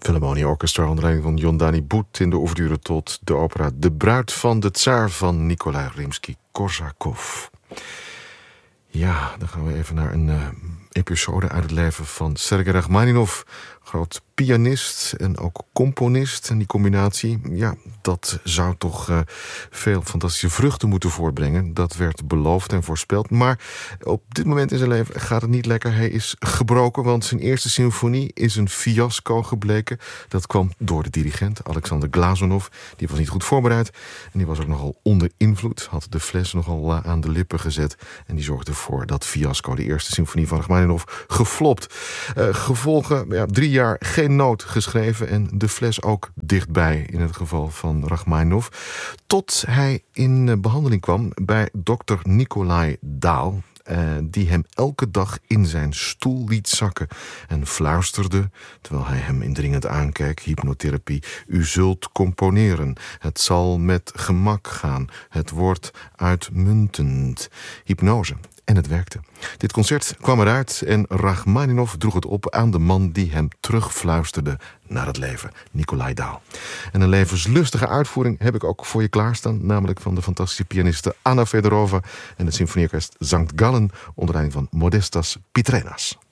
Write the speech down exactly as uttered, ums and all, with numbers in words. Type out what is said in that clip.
Philharmonia Orchestra onder leiding van Jon Dani Boet in de overture tot de opera De Bruid van de Tsaar van Nikolai Rimsky-Korsakov. Ja, dan gaan we even naar een uh, episode uit het leven van Sergei Rachmaninov. Groot pianist en ook componist. En die combinatie, ja, dat zou toch uh, veel fantastische vruchten moeten voortbrengen. Dat werd beloofd en voorspeld. Maar op dit moment in zijn leven gaat het niet lekker. Hij is gebroken, want zijn eerste symfonie is een fiasco gebleken. Dat kwam door de dirigent, Alexander Glazunov. Die was niet goed voorbereid. En die was ook nogal onder invloed. Had de fles nogal uh, aan de lippen gezet. En die zorgde voor dat fiasco. De eerste symfonie van Rachmaninov geflopt. Uh, gevolgen, ja, drie jaar geen noot geschreven en de fles ook dichtbij in het geval van Rachmaninov. Tot hij in behandeling kwam bij dokter Nikolai Daal, Uh, die hem elke dag in zijn stoel liet zakken en fluisterde, terwijl hij hem indringend aankeek, hypnotherapie, u zult componeren. Het zal met gemak gaan. Het wordt uitmuntend. Hypnose. En het werkte. Dit concert kwam eruit en Rachmaninov droeg het op aan de man die hem terugfluisterde naar het leven, Nikolai Daal. En een levenslustige uitvoering heb ik ook voor je klaarstaan, namelijk van de fantastische pianiste Anna Fedorova en het symfonieorkest Sankt Gallen onder leiding van Modestas Pitrenas.